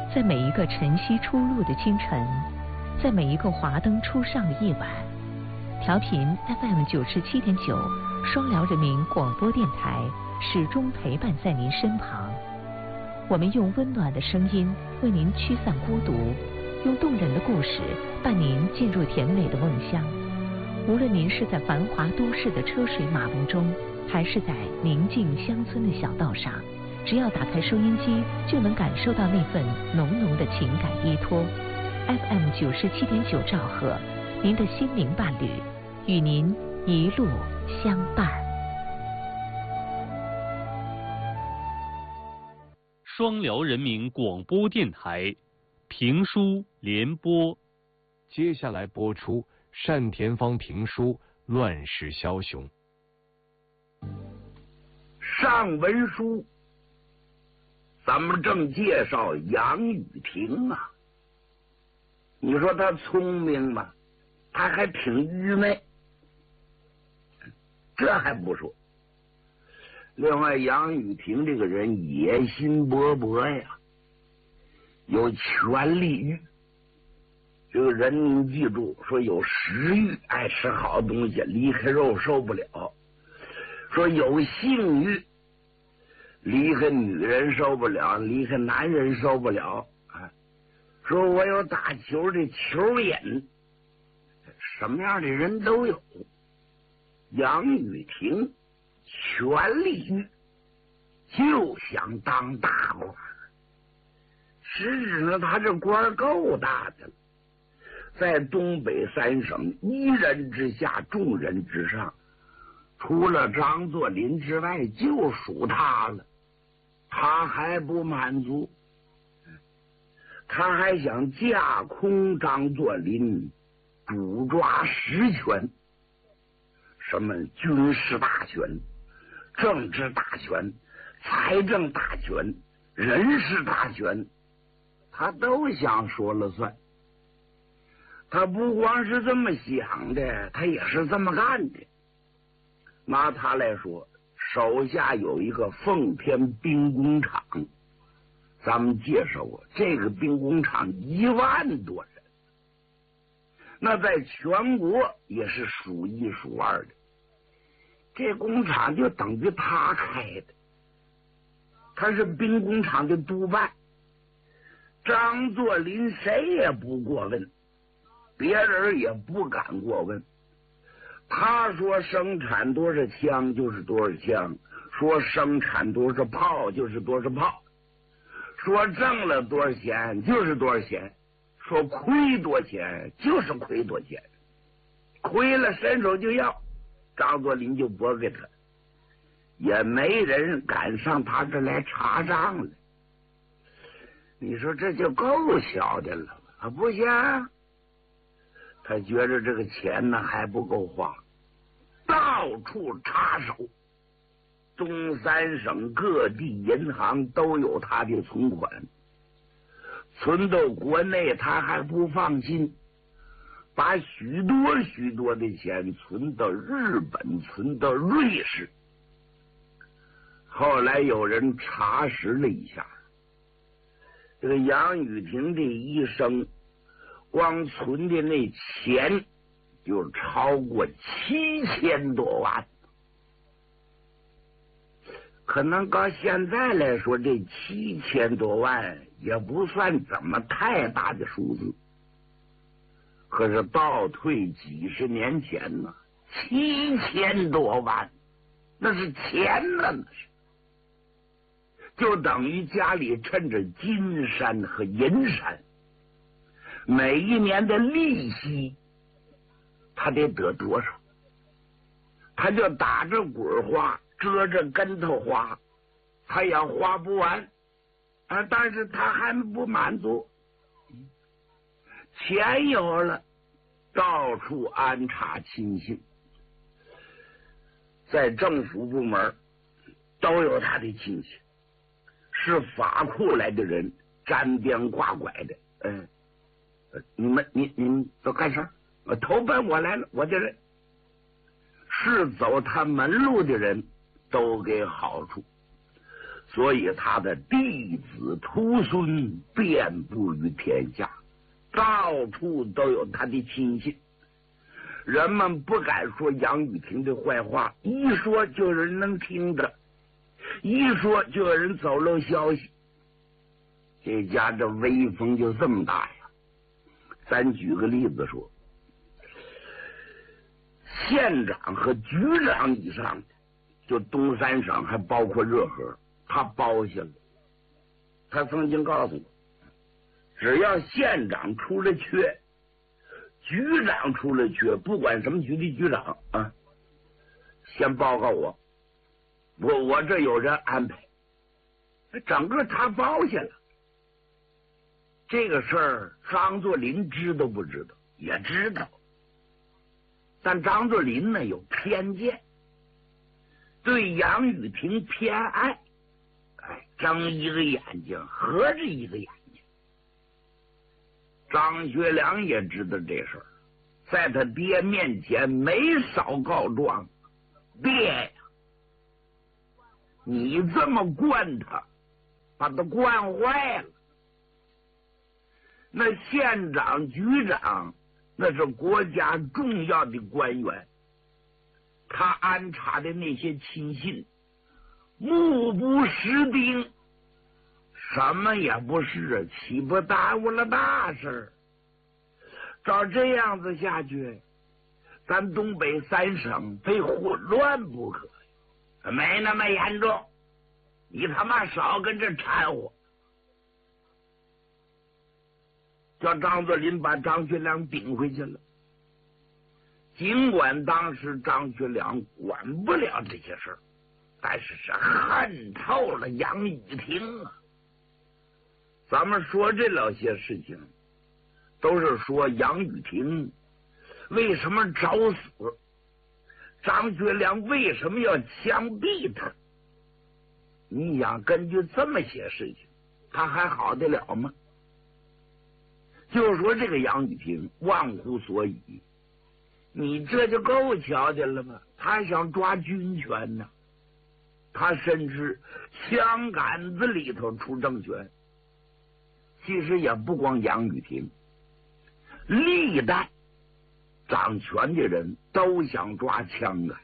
在每一个晨曦初露的清晨，在每一个华灯初上的夜晚，调频 FM 97.9双辽人民广播电台始终陪伴在您身旁。我们用温暖的声音为您驱散孤独，用动人的故事伴您进入甜美的梦乡。无论您是在繁华都市的车水马龙中，还是在宁静乡村的小道上，只要打开收音机，就能感受到那份浓浓的情感依托。FM 97.9兆赫，您的心灵伴侣，与您一路相伴。 双辽人民广播电台评书联播， 接下来播出单田芳评书《乱世枭雄》。 上文书咱们正介绍杨雨婷啊，你说他聪明吗？他还挺愚昧，这还不说。另外，杨雨婷这个人野心勃勃呀，有权力欲。这个人您记住，说有食欲，爱吃好东西，离开肉受不了；说有性欲，离开女人受不了，离开男人受不了。说我有打球的球瘾，什么样的人都有。杨雨婷权力欲，就想当大官，实质上他这官够大的了，在东北三省一人之下，众人之上，除了张作霖之外，就属他了。他还不满足，他还想架空张作霖，主抓实权，什么军事大权、政治大权、财政大权、人事大权，他都想说了算。他不光是这么想的，他也是这么干的。拿他来说，手下有一个奉天兵工厂，咱们介绍过，这个兵工厂1万多人，那在全国也是数一数二的。这工厂就等于他开的，他是兵工厂的督办。张作霖谁也不过问，别人也不敢过问。他说生产多少枪就是多少枪，说生产多少炮就是多少炮，说挣了多少钱就是多少钱，说亏多少钱就是亏多少钱，亏了伸手就要，张作霖就拨给他，也没人敢上他这来查账来。你说这就够小的了啊？不行，他觉着这个钱呢还不够花，到处插手，东三省各地银行都有他的存款，存到国内他还不放心，把许多的钱存到日本，存到瑞士。后来有人查实了一下，这个杨雨婷这一生光存的那钱就超过7000多万，可能到现在来说，这7000多万也不算怎么太大的数字。可是倒退几十年前呢，7000多万，那是钱呢，那是就等于家里趁着金山和银山，每一年的利息他得得多少，他就打着滚花，遮着跟头花，他也花不完啊！但是他还不满足，钱有了，到处安插亲信，在政府部门都有他的亲戚，是法库来的人，沾边挂拐的。你们都干啥？投奔我来了，我的人是走他门路的人都给好处， 所以他的弟子徒孙遍布于天下，到处都有他的亲信。人们不敢说杨雨婷的坏话，一说就有人能听着，一说就有人走漏消息。这家的威风就这么大呀。咱举个例子说，县长和局长以上的，就东三省还包括热河，他包下了。他曾经告诉我，只要县长出了缺，局长出了缺，不管什么局的局长啊，先报告我，我这有人安排，整个他包下了。这个事儿张作霖知道不知道？也知道，但张作霖呢有偏见，对杨雨婷偏爱，睁一个眼睛合着一个眼睛。张学良也知道这事儿，在他爹面前没少告状，爹呀，你这么惯他，把他惯坏了。那县长局长那是国家重要的官员，他安插的那些亲信目不识丁，什么也不是，岂不耽误了大事？照这样子下去，咱东北三省非混乱不可。没那么严重，你他妈少跟这掺和。叫张作霖把张学良顶回去了。尽管当时张学良管不了这些事儿，但是恨透了杨雨婷啊。咱们说这老些事情，都是说杨雨婷为什么找死，张学良为什么要枪毙他。你想根据这么些事情，他还好得了吗？就说这个杨雨婷忘乎所以，你这就够瞧见了吗？他想抓军权呢，他甚至枪杆子里头出政权。其实也不光杨雨婷，历代掌权的人都想抓枪杆，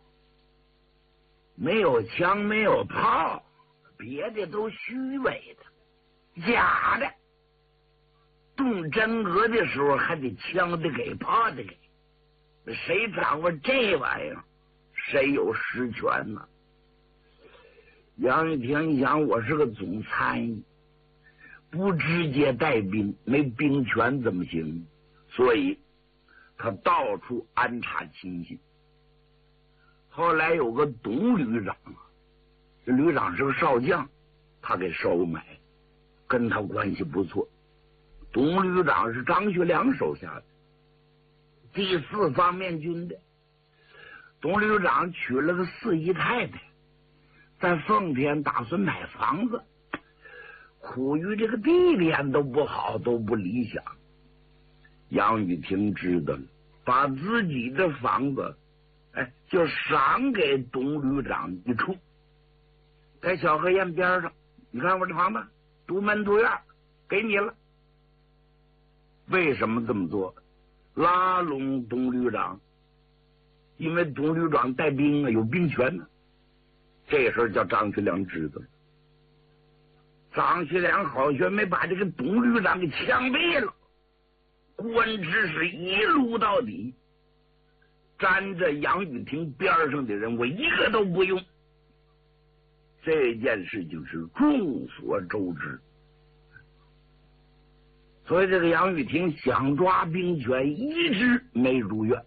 没有枪没有炮，别的都虚伪的假的，动真格的时候还得枪的给炮的给，谁掌握这玩意儿谁有实权呢？杨雨婷一想，我是个总参议，不直接带兵，没兵权怎么行？所以他到处安插亲信。后来有个董旅长，这旅长是个少将，他给收买，跟他关系不错。董旅长是张学良手下的第4方面军的。董旅长娶了个4姨太太，在奉天打算买房子，苦于这个地点都不好，都不理想。杨雨婷知道了，把自己的房子就赏给董旅长一处，在小河沿边上。你看我这房子独门独院，给你了。为什么这么做？拉拢董旅长，因为董旅长带兵啊，有兵权呢。这事儿叫张学良知道了。张学良好悬没把这个董旅长给枪毙了，官职是一撸到底，沾着杨雨婷边上的人我一个都不用。这件事情是众所周知。所以这个杨雨婷想抓兵权，一直没如愿。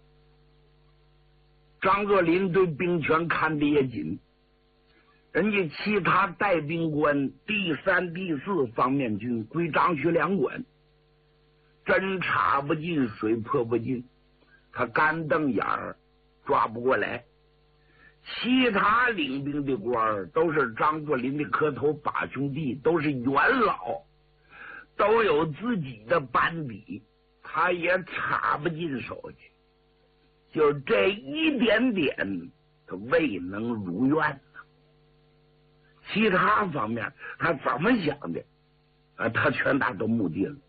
张作霖对兵权看得也紧，人家其他带兵官第3、第4方面军归张学良管，针插不进，水泼不进，他干瞪眼儿抓不过来。其他领兵的官都是张作霖的磕头把兄弟，都是元老，都有自己的班底，他也插不进手去。就这一点点，他未能如愿。 其他方面他怎么想的他全都目的了。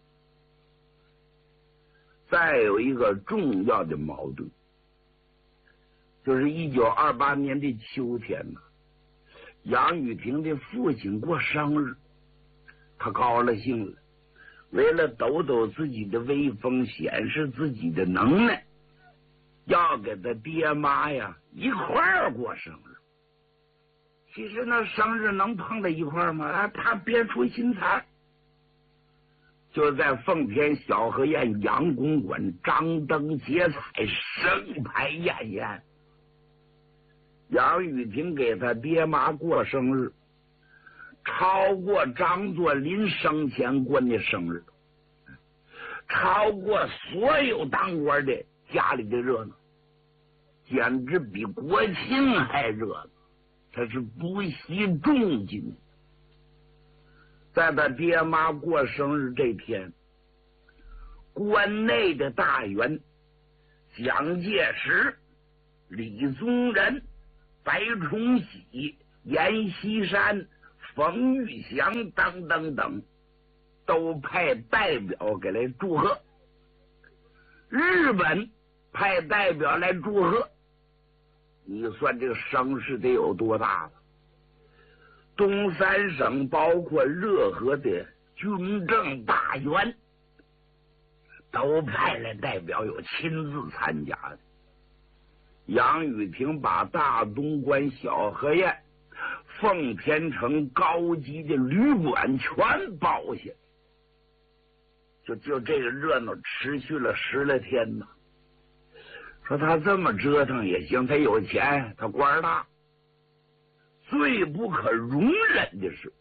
再有一个重要的矛盾，就是1928年的秋天呢，杨雨婷的父亲过生日，他高了兴了，为了抖抖自己的威风，显示自己的能耐，要给他爹妈呀一块儿过生日。其实那生日能碰到一块儿吗？他别出心裁。就在奉天小河宴杨公馆，张灯结彩，盛牌宴宴。杨雨婷给他爹妈过生日，超过张作霖生前过的生日，超过所有当官的家里的热闹，简直比国庆还热闹。他是不惜重金。在他爹妈过生日这天，关内的大员蒋介石、李宗仁、白崇禧、阎锡山、冯玉祥等等等，都派代表给来祝贺。日本派代表来祝贺，你算这个声势得有多大了？东三省包括热河的军政大员都派来代表，有亲自参加的。杨雨婷把大东关小河宴、奉天城高级的旅馆全包下，就这个热闹持续了10来天呢。说他这么折腾也行，他有钱，他官大。最不可容忍的是，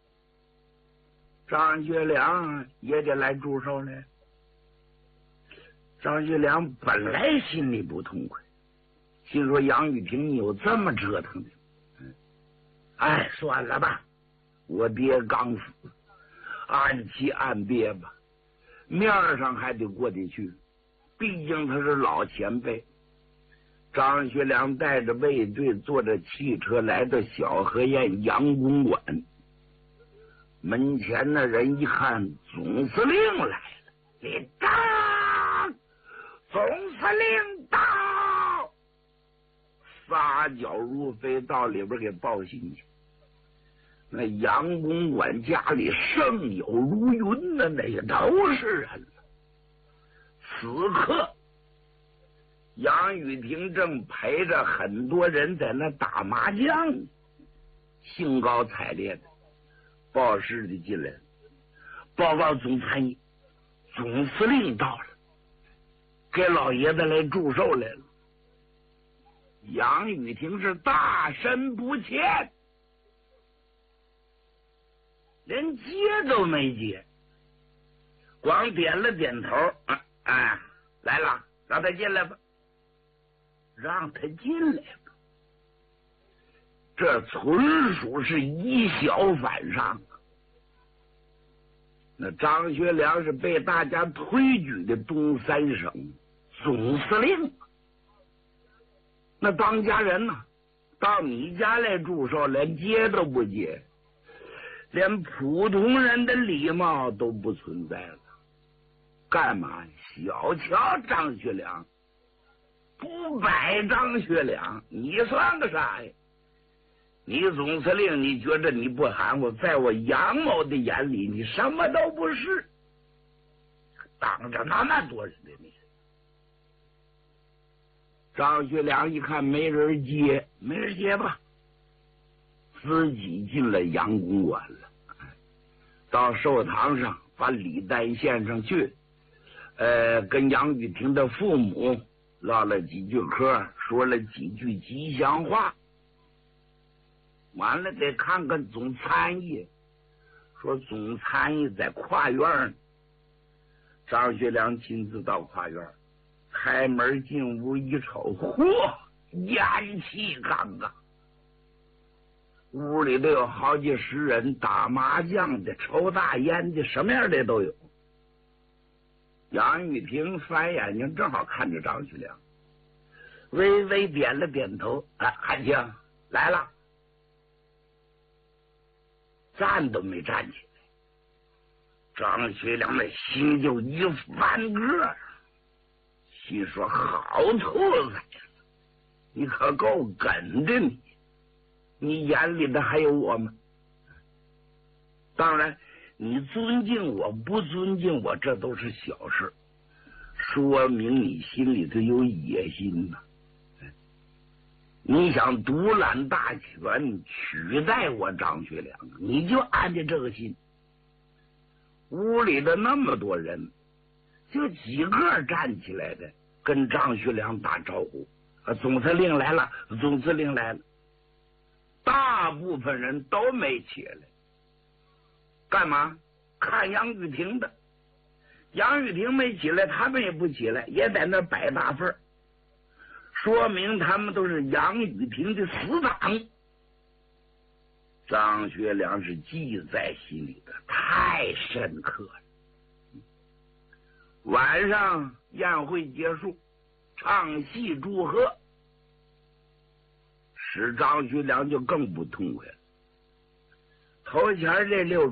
张学良也得来祝寿来。张学良本来心里不痛快，心说杨雨婷你有这么折腾的，算了吧，我爹刚死，按期按别吧，面上还得过得去，毕竟他是老前辈。张学良带着卫队坐着汽车来到小河宴杨公馆，门前的人一看总司令来了，你到，总司令到，撒脚如飞到里边给报信去。那杨公馆家里盛友如云的，那些都是人了。此刻杨雨婷正陪着很多人在那打麻将，兴高采烈的。报事的进来了，报告总参议，总司令到了，给老爷子来祝寿来了。杨雨婷是大身不欠，连接都没接，光点了点头，来了，让他进来吧。让他进来吧，这纯属是以小反上。那张学良是被大家推举的东三省总司令，那当家人呢，到你家来祝寿，连接都不接，连普通人的礼貌都不存在了。干嘛小瞧张学良，不摆张学良，你算个啥呀？你总司令，你觉得你不含糊，在我杨某的眼里，你什么都不是。当着那么多人的面，张学良一看没人接，没人接吧，自己进了杨公馆了。到寿堂上把礼单献上去，跟杨雨婷的父母唠了几句嗑，说了几句吉祥话。完了得看看总参议，说总参议在跨院。张学良亲自到跨院，开门进屋一瞅，嚯，烟气杠杠，屋里都有好几十人，打麻将的、抽大烟的，什么样的都有。杨雨婷翻眼睛正好看着张学良，微微点了点头，汉卿来了。 站都没站起来。张学良的心就一翻个，心说：“好兔子呀，你可够梗的你！你眼里的还有我吗？当然，你尊敬我不尊敬我，这都是小事，说明你心里头有野心呐。你想独揽大权，取代我张学良，你就安着这个心。屋里的那么多人，就几个站起来的，跟张学良打招呼：“总司令来了，总司令来了。”大部分人都没起来，干嘛？看杨玉婷的。杨玉婷没起来，他们也不起来，也在那摆大份，说明他们都是杨玉婷的死党。张学良是记在心里的，太深刻了。晚上宴会结束，唱戏祝贺，使张学良就更不痛快了。头前这6